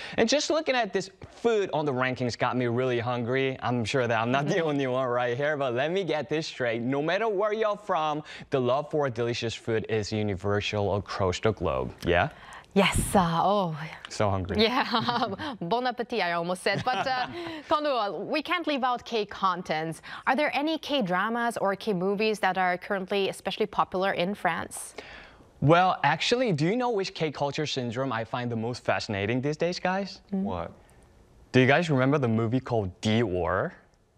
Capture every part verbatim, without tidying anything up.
And just looking at this food on the rankings got me really hungry. I'm sure that I'm not the only one right here, but let me get this straight. No matter where you're from, the love for delicious food is universal across the globe. Yeah? Yes. Uh, oh. So hungry. Yeah. Bon appetit, I almost said. But uh, Konu, we can't leave out K-contents. Are there any K-dramas or K-movies that are currently especially popular in France? Well, actually, do you know which K-culture syndrome I find the most fascinating these days, guys? Mm. What? Do you guys remember the movie called Dior?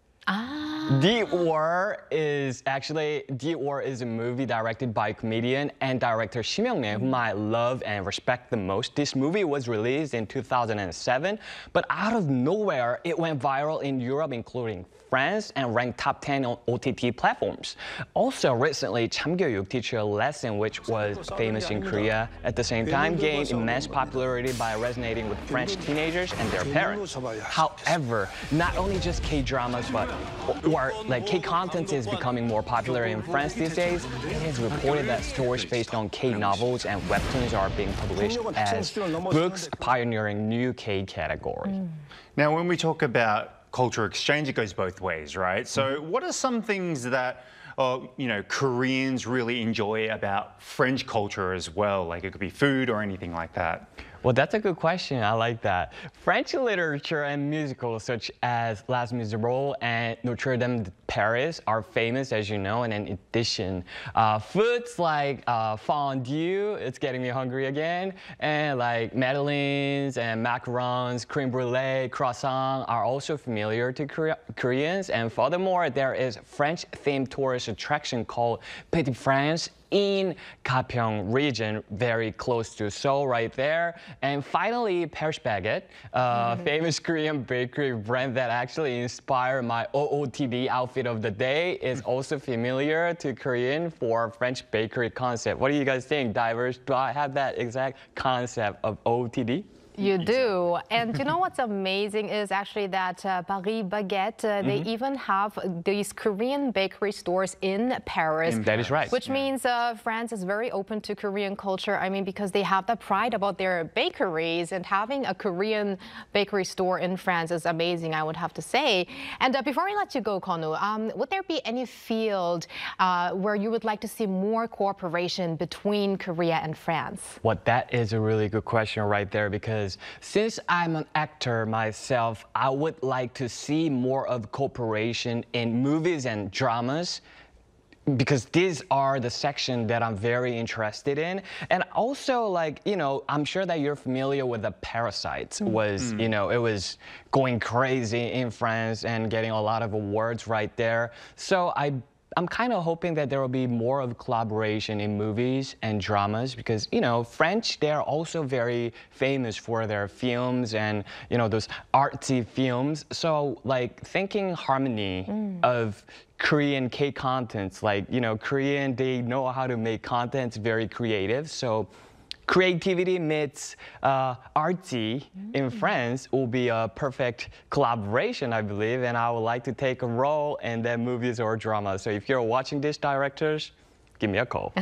Ah. Dior is actually Dior is a movie directed by comedian and director Kim Myung-nae, whom I love and respect the most. This movie was released in two thousand seven, but out of nowhere, it went viral in Europe, including France, and ranked top ten on O T T platforms. Also, recently, 참교육, teach you a lesson, which was famous in Korea, at the same time gained immense popularity by resonating with French teenagers and their parents. However, not only just K-dramas, but or like K-content is becoming more popular in France these days. It is reported that stories based on K-novels and webtoons are being published as books pioneering new K-category. Mm. Now, when we talk about culture exchange, it goes both ways, right? So mm-hmm. what are some things that uh, you know, Koreans really enjoy about French culture as well? Like it could be food or anything like that. Well, that's a good question. I like that. French literature and musicals such as Les Miserables and Notre Dame de Paris are famous, as you know, and in addition, uh, foods like uh, fondue, it's getting me hungry again, and like madeleines and macarons, creme brulee, croissant are also familiar to Korea Koreans. And furthermore, there is French-themed tourist attraction called Petit France in Gapyeong region, very close to Seoul right there. And finally, Paris Baguette, a mm-hmm. famous Korean bakery brand that actually inspired my O O T D outfit of the day, is also familiar to Korean for French bakery concept. What do you guys think, divers? Do I have that exact concept of O O T D? You do. And you know what's amazing is actually that uh, Paris Baguette, uh, they mm-hmm. even have these Korean bakery stores in Paris. And that is right. Which yeah. means uh, France is very open to Korean culture. I mean, because they have that pride about their bakeries, and having a Korean bakery store in France is amazing, I would have to say. And uh, before we let you go, Konu, um, would there be any field uh, where you would like to see more cooperation between Korea and France? Well, that is a really good question right there, because since I'm an actor myself, I would like to see more of cooperation in movies and dramas, because these are the section that I'm very interested in. And also, like, you know, I'm sure that you're familiar with the Parasite. Was, mm. you know, it was going crazy in France and getting a lot of awards right there. So I I'm kind of hoping that there will be more of collaboration in movies and dramas, because, you know, French, they're also very famous for their films and, you know, those artsy films. So, like, thinking harmony mm. of Korean K-contents, like, you know, Korean, they know how to make contents very creative. So creativity meets uh, artsy mm. in France will be a perfect collaboration, I believe, and I would like to take a role in their movies or dramas. So if you're watching this, directors, give me a call.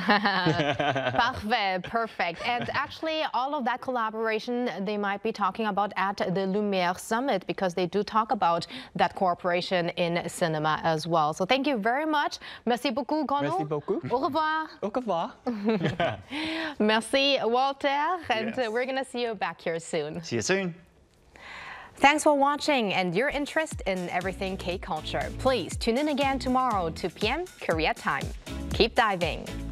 Parfait, perfect. And actually, all of that collaboration they might be talking about at the Lumière Summit, because they do talk about that cooperation in cinema as well. So thank you very much. Merci beaucoup, Konu. Merci beaucoup. Au revoir. Au revoir. Merci, Walter. And yes. uh, we're going to see you back here soon. See you soon. Thanks for watching and your interest in everything K-culture. Please tune in again tomorrow, two p m Korea time. Keep diving.